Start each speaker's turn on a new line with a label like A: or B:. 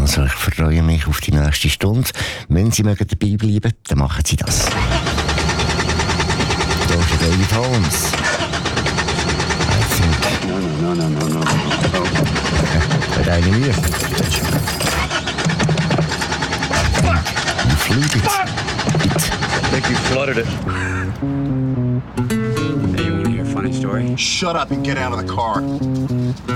A: Also ich freue mich auf die nächste Stunde. Wenn Sie mögen dabei bleiben, dann machen Sie das. Da ist David Holmes. No. Hat eine Mühe. You flew it.
B: I think you flooded it. Hey, you want to hear a funny story?
C: Shut up and get out of the car.